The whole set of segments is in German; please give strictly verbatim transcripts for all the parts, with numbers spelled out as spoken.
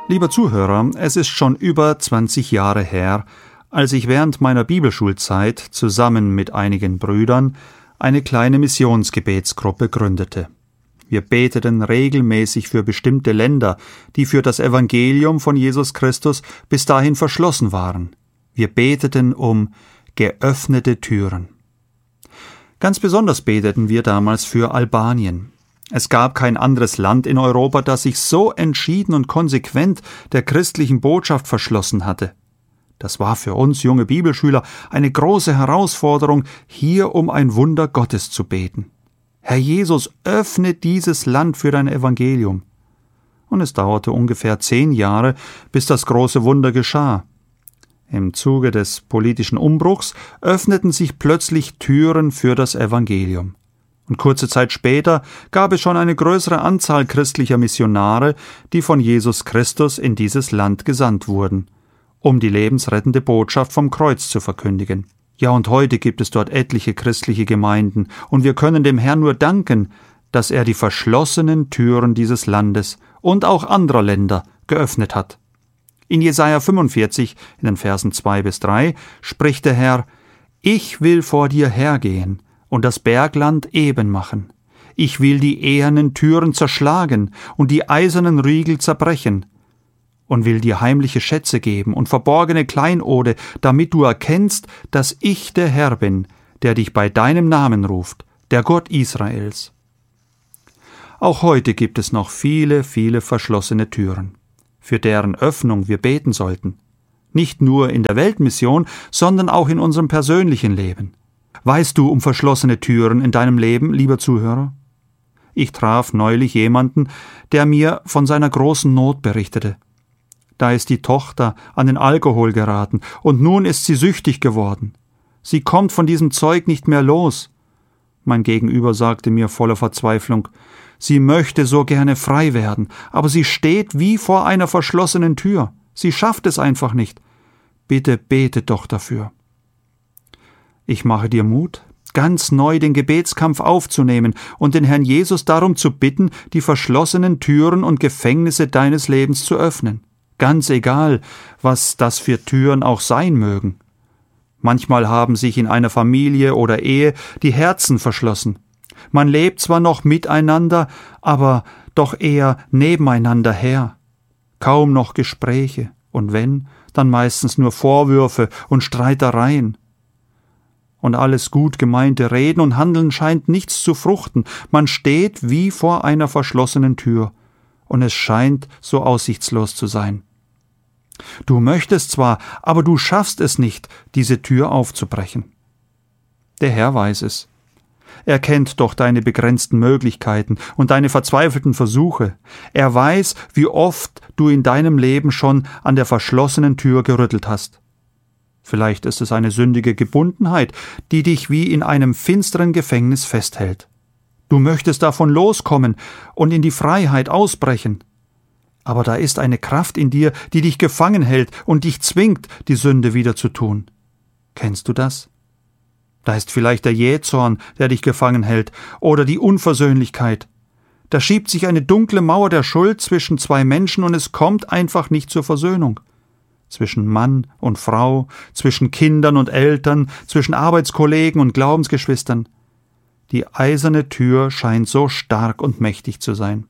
Lieber Zuhörer, es ist schon über zwanzig Jahre her, als ich während meiner Bibelschulzeit zusammen mit einigen Brüdern eine kleine Missionsgebetsgruppe gründete. Wir beteten regelmäßig für bestimmte Länder, die für das Evangelium von Jesus Christus bis dahin verschlossen waren. Wir beteten um geöffnete Türen. Ganz besonders beteten wir damals für Albanien. Es gab kein anderes Land in Europa, das sich so entschieden und konsequent der christlichen Botschaft verschlossen hatte. Das war für uns junge Bibelschüler eine große Herausforderung, hier um ein Wunder Gottes zu beten. Herr Jesus, öffne dieses Land für dein Evangelium. Und es dauerte ungefähr zehn Jahre, bis das große Wunder geschah. Im Zuge des politischen Umbruchs öffneten sich plötzlich Türen für das Evangelium. Und kurze Zeit später gab es schon eine größere Anzahl christlicher Missionare, die von Jesus Christus in dieses Land gesandt wurden, um die lebensrettende Botschaft vom Kreuz zu verkündigen. Ja, und heute gibt es dort etliche christliche Gemeinden, und wir können dem Herrn nur danken, dass er die verschlossenen Türen dieses Landes und auch anderer Länder geöffnet hat. In Jesaja fünfundvierzig, in den Versen zwei bis drei, spricht der Herr: Ich will vor dir hergehen und das Bergland eben machen. Ich will die ehernen Türen zerschlagen und die eisernen Riegel zerbrechen und will dir heimliche Schätze geben und verborgene Kleinode, damit du erkennst, dass ich der Herr bin, der dich bei deinem Namen ruft, der Gott Israels. Auch heute gibt es noch viele, viele verschlossene Türen, für deren Öffnung wir beten sollten. Nicht nur in der Weltmission, sondern auch in unserem persönlichen Leben. Weißt du um verschlossene Türen in deinem Leben, lieber Zuhörer? Ich traf neulich jemanden, der mir von seiner großen Not berichtete. Da ist die Tochter an den Alkohol geraten, und nun ist sie süchtig geworden. Sie kommt von diesem Zeug nicht mehr los. Mein Gegenüber sagte mir voller Verzweiflung, sie möchte so gerne frei werden, aber sie steht wie vor einer verschlossenen Tür. Sie schafft es einfach nicht. Bitte bete doch dafür. Ich mache dir Mut, ganz neu den Gebetskampf aufzunehmen und den Herrn Jesus darum zu bitten, die verschlossenen Türen und Gefängnisse deines Lebens zu öffnen. Ganz egal, was das für Türen auch sein mögen. Manchmal haben sich in einer Familie oder Ehe die Herzen verschlossen. Man lebt zwar noch miteinander, aber doch eher nebeneinander her. Kaum noch Gespräche, und wenn, dann meistens nur Vorwürfe und Streitereien. Und alles gut gemeinte Reden und Handeln scheint nichts zu fruchten. Man steht wie vor einer verschlossenen Tür, und es scheint so aussichtslos zu sein. Du möchtest zwar, aber du schaffst es nicht, diese Tür aufzubrechen. Der Herr weiß es. Er kennt doch deine begrenzten Möglichkeiten und deine verzweifelten Versuche. Er weiß, wie oft du in deinem Leben schon an der verschlossenen Tür gerüttelt hast. Vielleicht ist es eine sündige Gebundenheit, die dich wie in einem finsteren Gefängnis festhält. Du möchtest davon loskommen und in die Freiheit ausbrechen. Aber da ist eine Kraft in dir, die dich gefangen hält und dich zwingt, die Sünde wieder zu tun. Kennst du das? Da ist vielleicht der Jähzorn, der dich gefangen hält, oder die Unversöhnlichkeit. Da schiebt sich eine dunkle Mauer der Schuld zwischen zwei Menschen, und es kommt einfach nicht zur Versöhnung. Zwischen Mann und Frau, zwischen Kindern und Eltern, zwischen Arbeitskollegen und Glaubensgeschwistern. Die eiserne Tür scheint so stark und mächtig zu sein.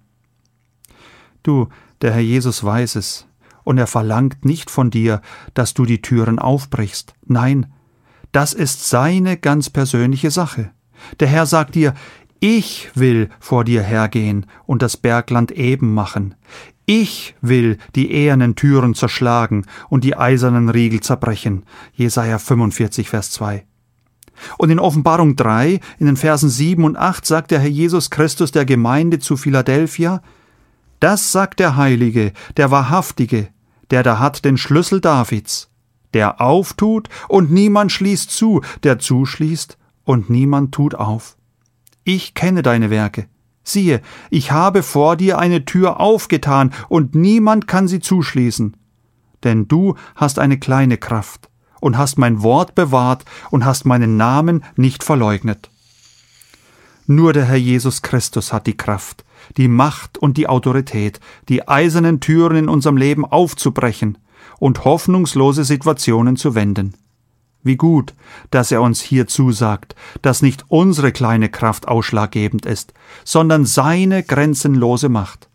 Du, der Herr Jesus weiß es, und er verlangt nicht von dir, dass du die Türen aufbrichst. Nein, das ist seine ganz persönliche Sache. Der Herr sagt dir: Ich will vor dir hergehen und das Bergland eben machen. Ich will die ehernen Türen zerschlagen und die eisernen Riegel zerbrechen. Jesaja fünfundvierzig, Vers zwei. Und in Offenbarung drei, in den Versen sieben und acht, sagt der Herr Jesus Christus der Gemeinde zu Philadelphia: Das sagt der Heilige, der Wahrhaftige, der da hat den Schlüssel Davids, der auftut und niemand schließt zu, der zuschließt und niemand tut auf. Ich kenne deine Werke. Siehe, ich habe vor dir eine Tür aufgetan, und niemand kann sie zuschließen. Denn du hast eine kleine Kraft und hast mein Wort bewahrt und hast meinen Namen nicht verleugnet. Nur der Herr Jesus Christus hat die Kraft, die Macht und die Autorität, die eisernen Türen in unserem Leben aufzubrechen und hoffnungslose Situationen zu wenden. Wie gut, dass er uns hier zusagt, dass nicht unsere kleine Kraft ausschlaggebend ist, sondern seine grenzenlose Macht.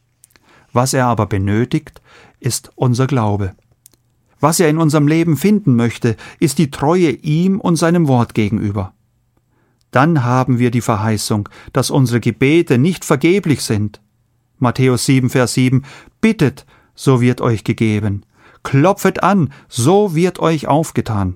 Was er aber benötigt, ist unser Glaube. Was er in unserem Leben finden möchte, ist die Treue ihm und seinem Wort gegenüber. Dann haben wir die Verheißung, dass unsere Gebete nicht vergeblich sind. Matthäus sieben, Vers sieben, bittet, so wird euch gegeben. Klopfet an, so wird euch aufgetan.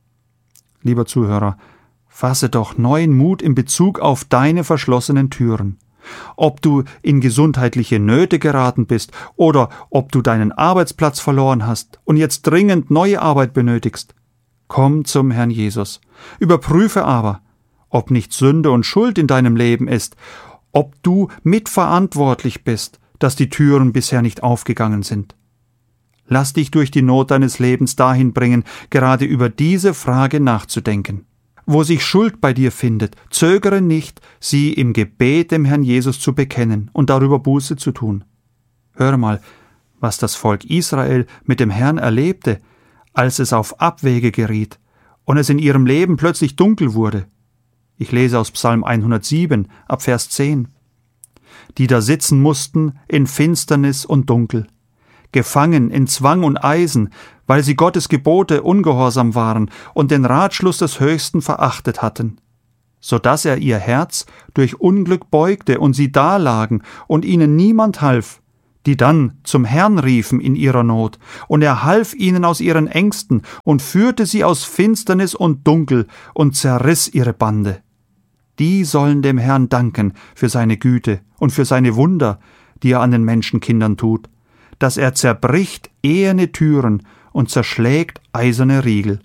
Lieber Zuhörer, fasse doch neuen Mut in Bezug auf deine verschlossenen Türen. Ob du in gesundheitliche Nöte geraten bist oder ob du deinen Arbeitsplatz verloren hast und jetzt dringend neue Arbeit benötigst. Komm zum Herrn Jesus. Überprüfe aber, ob nicht Sünde und Schuld in deinem Leben ist, ob du mitverantwortlich bist, dass die Türen bisher nicht aufgegangen sind. Lass dich durch die Not deines Lebens dahin bringen, gerade über diese Frage nachzudenken. Wo sich Schuld bei dir findet, zögere nicht, sie im Gebet dem Herrn Jesus zu bekennen und darüber Buße zu tun. Hör mal, was das Volk Israel mit dem Herrn erlebte, als es auf Abwege geriet und es in ihrem Leben plötzlich dunkel wurde. Ich lese aus Psalm hundertsieben, ab Vers zehn. Die da sitzen mussten in Finsternis und Dunkel, gefangen in Zwang und Eisen, weil sie Gottes Gebote ungehorsam waren und den Ratschluss des Höchsten verachtet hatten, so dass er ihr Herz durch Unglück beugte und sie dalagen und ihnen niemand half, die dann zum Herrn riefen in ihrer Not, und er half ihnen aus ihren Ängsten und führte sie aus Finsternis und Dunkel und zerriss ihre Bande. Die sollen dem Herrn danken für seine Güte und für seine Wunder, die er an den Menschenkindern tut, dass er zerbricht eherne Türen und zerschlägt eiserne Riegel.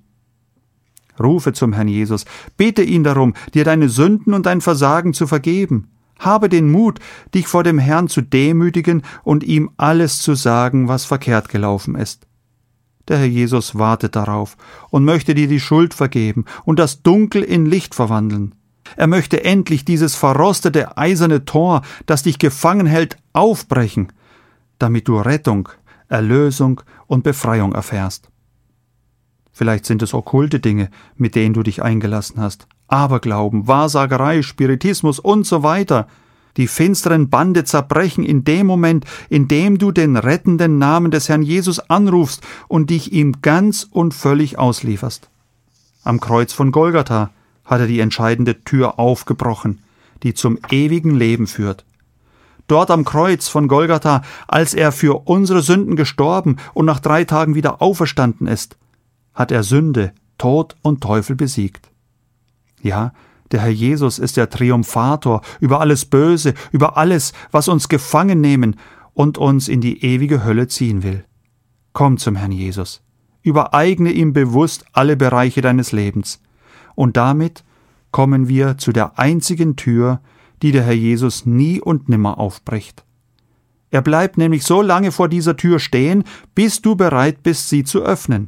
Rufe zum Herrn Jesus, bete ihn darum, dir deine Sünden und dein Versagen zu vergeben. Habe den Mut, dich vor dem Herrn zu demütigen und ihm alles zu sagen, was verkehrt gelaufen ist. Der Herr Jesus wartet darauf und möchte dir die Schuld vergeben und das Dunkel in Licht verwandeln. Er möchte endlich dieses verrostete eiserne Tor, das dich gefangen hält, aufbrechen, damit du Rettung, Erlösung und Befreiung erfährst. Vielleicht sind es okkulte Dinge, mit denen du dich eingelassen hast. Aberglauben, Wahrsagerei, Spiritismus und so weiter. Die finsteren Bande zerbrechen in dem Moment, in dem du den rettenden Namen des Herrn Jesus anrufst und dich ihm ganz und völlig auslieferst. Am Kreuz von Golgatha hat er die entscheidende Tür aufgebrochen, die zum ewigen Leben führt. Dort am Kreuz von Golgatha, als er für unsere Sünden gestorben und nach drei Tagen wieder auferstanden ist, hat er Sünde, Tod und Teufel besiegt. Ja, der Herr Jesus ist der Triumphator über alles Böse, über alles, was uns gefangen nehmen und uns in die ewige Hölle ziehen will. Komm zum Herrn Jesus, übereigne ihm bewusst alle Bereiche deines Lebens, und damit kommen wir zu der einzigen Tür, die der Herr Jesus nie und nimmer aufbricht. Er bleibt nämlich so lange vor dieser Tür stehen, bis du bereit bist, sie zu öffnen.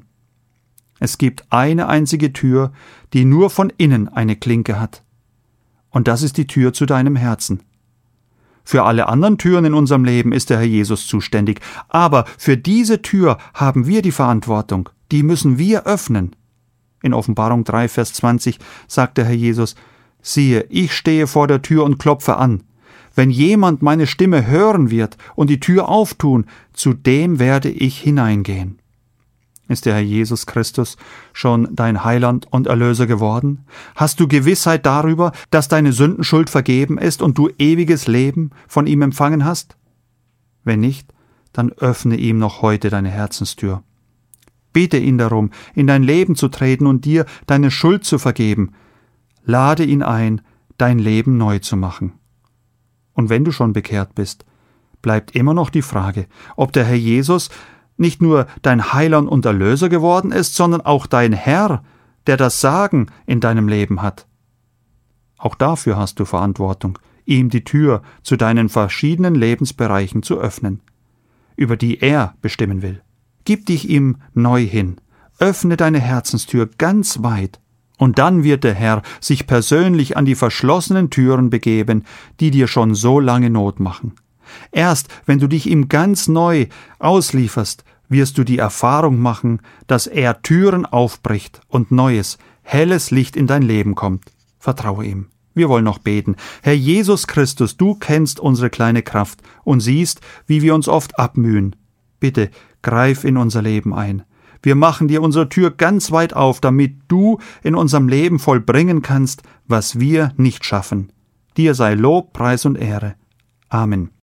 Es gibt eine einzige Tür, die nur von innen eine Klinke hat. Und das ist die Tür zu deinem Herzen. Für alle anderen Türen in unserem Leben ist der Herr Jesus zuständig, aber für diese Tür haben wir die Verantwortung, die müssen wir öffnen. In Offenbarung drei, Vers zwanzig sagt der Herr Jesus: Siehe, ich stehe vor der Tür und klopfe an. Wenn jemand meine Stimme hören wird und die Tür auftun, zu dem werde ich hineingehen. Ist der Herr Jesus Christus schon dein Heiland und Erlöser geworden? Hast du Gewissheit darüber, dass deine Sündenschuld vergeben ist und du ewiges Leben von ihm empfangen hast? Wenn nicht, dann öffne ihm noch heute deine Herzenstür. Bitte ihn darum, in dein Leben zu treten und dir deine Schuld zu vergeben. Lade ihn ein, dein Leben neu zu machen. Und wenn du schon bekehrt bist, bleibt immer noch die Frage, ob der Herr Jesus nicht nur dein Heiland und Erlöser geworden ist, sondern auch dein Herr, der das Sagen in deinem Leben hat. Auch dafür hast du Verantwortung, ihm die Tür zu deinen verschiedenen Lebensbereichen zu öffnen, über die er bestimmen will. Gib dich ihm neu hin, öffne deine Herzenstür ganz weit Und dann wird der Herr sich persönlich an die verschlossenen Türen begeben, die dir schon so lange Not machen. Erst wenn du dich ihm ganz neu auslieferst, wirst du die Erfahrung machen, dass er Türen aufbricht und neues, helles Licht in dein Leben kommt. Vertraue ihm. Wir wollen noch beten. Herr Jesus Christus, du kennst unsere kleine Kraft und siehst, wie wir uns oft abmühen. Bitte, greif in unser Leben ein. Wir machen dir unsere Tür ganz weit auf, damit du in unserem Leben vollbringen kannst, was wir nicht schaffen. Dir sei Lob, Preis und Ehre. Amen.